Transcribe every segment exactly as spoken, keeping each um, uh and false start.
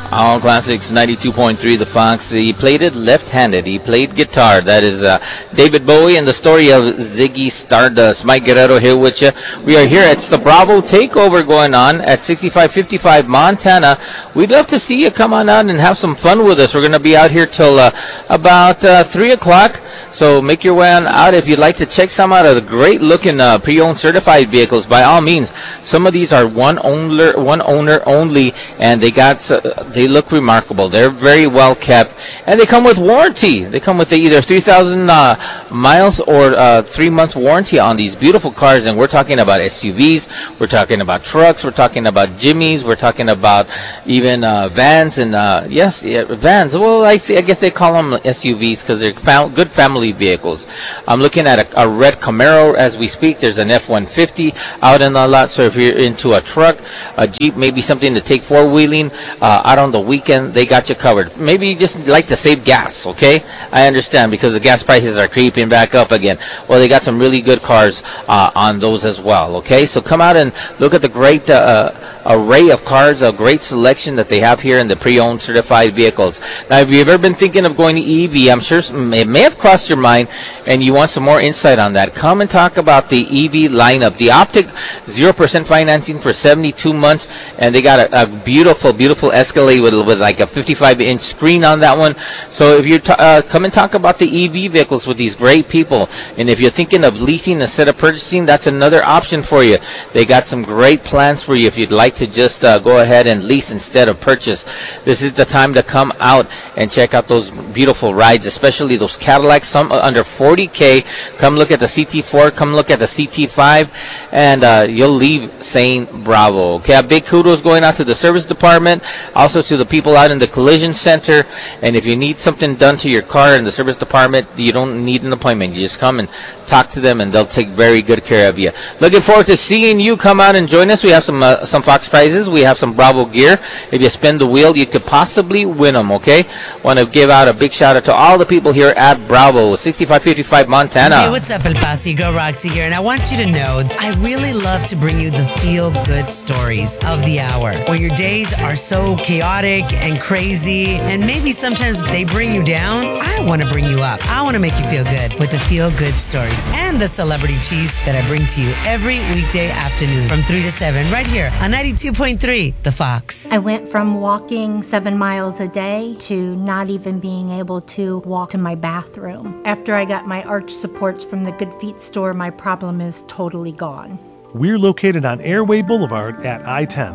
All Classics ninety-two point three, The Fox. He played it left-handed. He played guitar. That is uh, David Bowie and the story of Ziggy Stardust. Mike Guerrero here with you. We are here. It's the Bravo Takeover going on at sixty-five fifty-five Montana. We'd love to see you come on out and have some fun with us. We're going to be out here till uh, about uh, three o'clock. So make your way on out. If you'd like to check some out of the great-looking uh, pre-owned certified vehicles, by all means. Some of these are one owner, one owner only, and they got uh, they look remarkable. They're very well kept, and they come with warranty. They come with either three thousand uh, miles or uh, three months warranty on these beautiful cars. And we're talking about S U Vs, we're talking about trucks, we're talking about Jimmys, we're talking about even uh, vans and uh, yes, yeah, vans. Well, I see. I guess they call them S U Vs because they're fam- good family vehicles. I'm looking at a, a red Camaro as we speak. There's an F one fifty out in the lot. So if you're into a truck, a Jeep, maybe something to take four wheeling uh, out on the weekend, they got you covered. Maybe you just like to save gas, okay? I understand because the gas prices are creeping back up again. Well, they got some really good cars uh, on those as well, okay? So come out and look at the great uh, array of cars, a great selection that they have here in the pre-owned certified vehicles. Now, if you've ever been thinking of going to E V, I'm sure it may have crossed your mind and you want some more insight on that, come and talk about the E V lineup. The Optic zero percent financing for seventy-two months, and they got a, a beautiful, beautiful Escalade with, with like a fifty-five inch screen on that one. So if you t- uh, come and talk about the E V vehicles with these great people, and if you're thinking of leasing instead of purchasing, that's another option for you. They got some great plans for you if you'd like to just uh, go ahead and lease instead of purchase. This is the time to come out and check out those beautiful rides, especially those Cadillacs, some under forty K. Come look at the C T four, come look at the C T five, and uh, you'll leave saying bravo. Okay, a big kudos going out to the service department, also to the people out in the collision center. And if you need something done to your car in the service department, you don't need an appointment. You just come and talk to them, and they'll take very good care of you. Looking forward to seeing you come out and join us. We have some uh, some Fox prizes. We have some Bravo gear. If you spin the wheel, you could possibly win them. Okay, want to give out a big shout out to all the people here at Bravo, sixty-five fifty-five Montana. Hey, what's up, El Paso? Girl Roxy here, and I want you to know I really love to bring you the feel-good stories of the hour. When your days are so chaotic and crazy, and maybe sometimes they bring you down, I want to bring you up. I want to make you feel good with the feel-good stories and the celebrity cheese that I bring to you every weekday afternoon from three to seven right here on ninety-two point three, The Fox. I went from walking seven miles a day to not even being able to walk to my bathroom. After I got my arch supports from the Good Feet store, my problem is totally gone. We're located on Airway Boulevard at I ten.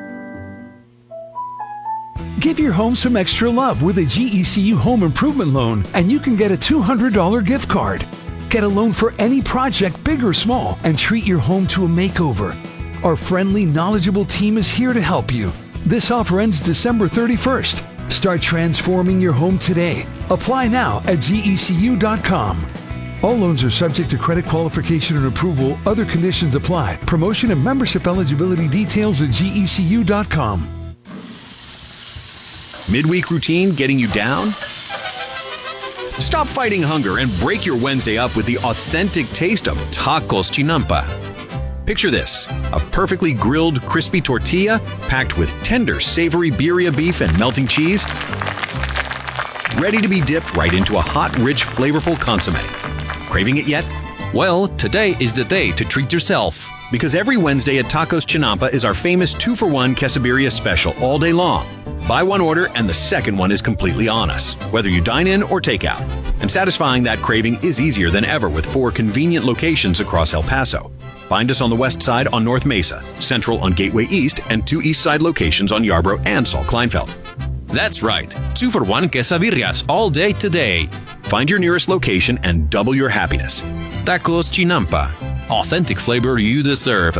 Give your home some extra love with a G E C U home improvement loan, and you can get a two hundred dollars gift card. Get a loan for any project, big or small, and treat your home to a makeover. Our friendly, knowledgeable team is here to help you. This offer ends December thirty-first. Start transforming your home today. Apply now at G E C U dot com. All loans are subject to credit qualification and approval. Other conditions apply. Promotion and membership eligibility details at G E C U dot com. Midweek routine getting you down? Stop fighting hunger and break your Wednesday up with the authentic taste of Tacos Chinampa. Picture this, a perfectly grilled, crispy tortilla packed with tender, savory birria beef and melting cheese, ready to be dipped right into a hot, rich, flavorful consomme. Craving it yet? Well, today is the day to treat yourself. Because every Wednesday at Tacos Chinampa is our famous two for one quesadilla special all day long. Buy one order and the second one is completely on us, whether you dine in or take out. And satisfying that craving is easier than ever with four convenient locations across El Paso. Find us on the west side on North Mesa, central on Gateway East, and two east side locations on Yarborough and Saul Kleinfeld. That's right, two for one quesadillas all day today. Find your nearest location and double your happiness. Tacos Chinampa. Authentic flavor you deserve.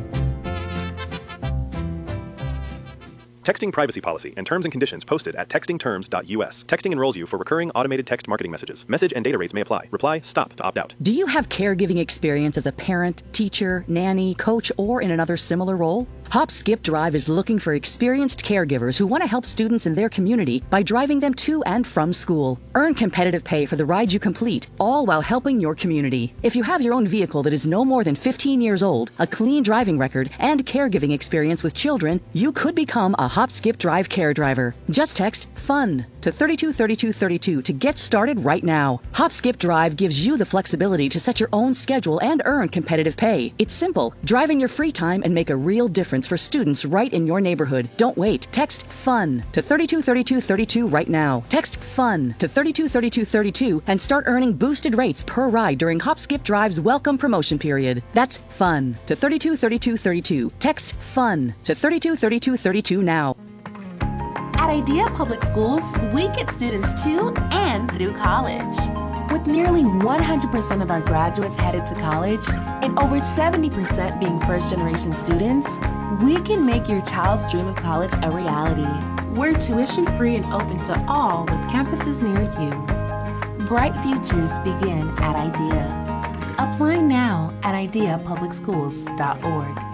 Texting privacy policy and terms and conditions posted at texting terms dot U S. Texting enrolls you for recurring automated text marketing messages. Message and data rates may apply. Reply STOP to opt out. Do you have caregiving experience as a parent, teacher, nanny, coach, or in another similar role? Hop Skip Drive is looking for experienced caregivers who want to help students in their community by driving them to and from school. Earn competitive pay for the ride you complete, all while helping your community. If you have your own vehicle that is no more than fifteen years old, a clean driving record, and caregiving experience with children, you could become a Hop Skip Drive care driver. Just text FUN to thirty-two thirty-two thirty-two to get started right now. Hop Skip Drive gives you the flexibility to set your own schedule and earn competitive pay. It's simple. Drive in your free time and make a real difference for students right in your neighborhood. Don't wait. Text FUN to thirty-two thirty-two thirty-two right now. Text FUN to thirty-two thirty-two thirty-two and start earning boosted rates per ride during Hop Skip Drive's welcome promotion period. That's FUN to thirty-two thirty-two thirty-two. Text FUN to thirty-two thirty-two thirty-two now. At Idea Public Schools, we get students to and through college. With nearly one hundred percent of our graduates headed to college and over seventy percent being first-generation students, we can make your child's dream of college a reality. We're tuition-free and open to all with campuses near you. Bright futures begin at Idea. Apply now at idea public schools dot org.